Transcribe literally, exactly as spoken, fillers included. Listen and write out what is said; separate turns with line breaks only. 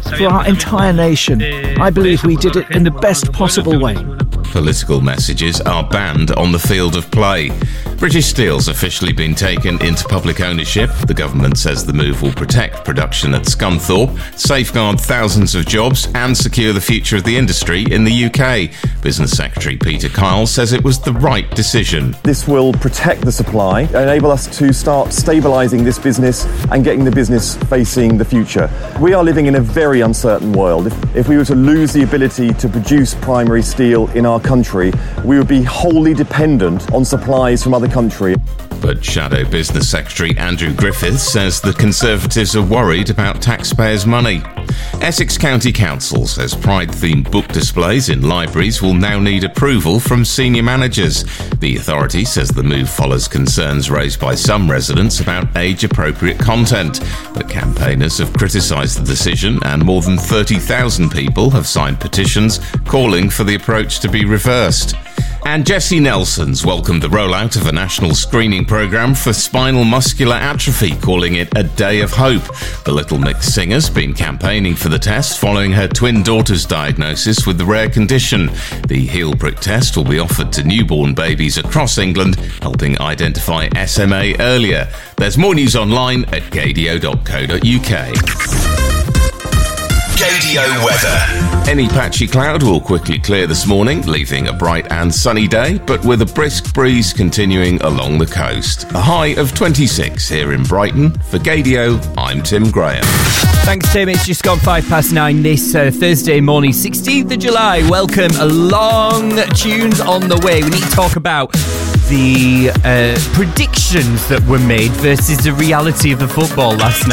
for our entire nation. I believe we did it in the best possible way.
Political messages are banned on the field of play. British Steel's officially been taken into public ownership. The government says the move will protect production at Scunthorpe, safeguard thousands of jobs and secure the future of the industry in the U K. Business Secretary Peter Kyle says it was the right decision.
This will protect the supply, enable us to start stabilising this business and getting the business facing the future. We are living in a very uncertain world. If, if we were to lose the ability to produce primary steel in our country, we would be wholly dependent on supplies from other countries.
But Shadow Business Secretary Andrew Griffiths says the Conservatives are worried about taxpayers' money. Essex County Council says Pride-themed book displays in libraries will now need approval from senior managers. The authority says the move follows concerns raised by some residents about age-appropriate content. But campaigners have criticised the decision and more than thirty thousand people have signed petitions calling for the approach to be reversed. And Jessie Nelson's welcomed the rollout of a national screening programme for spinal muscular atrophy, calling it a day of hope. The Little Mix singer's been campaigning for the test following her twin daughter's diagnosis with the rare condition. The heel prick test will be offered to newborn babies across England, helping identify S M A earlier. There's more news online at gadio dot co dot uk.
Gadio weather.
Any patchy cloud will quickly clear this morning, leaving a bright and sunny day, but with a brisk breeze continuing along the coast. A high of twenty-six here in Brighton. For Gadio, I'm Tim Graham.
Thanks, Tim. It's just gone five past nine this uh, Thursday morning, sixteenth of July. Welcome along. Tunes on the way. We need to talk about the uh, predictions that were made versus the reality of the football last night.